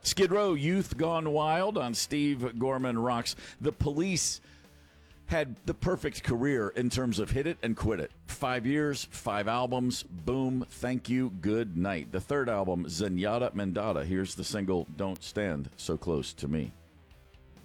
Skid Row, Youth Gone Wild on Steve Gorman Rocks. The Police had the perfect career in terms of hit it and quit it. 5 years, 5 albums, boom, thank you, good night. The third album, Zenyatta Mendata. Here's the single, Don't Stand So Close to Me.